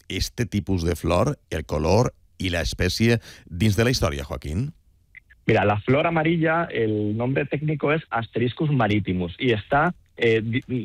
este tipus de flor, el color y la especie dins de la història, Joaquín? Mira, la flor amarilla, el nombre técnico es Asteriscus maritimus y está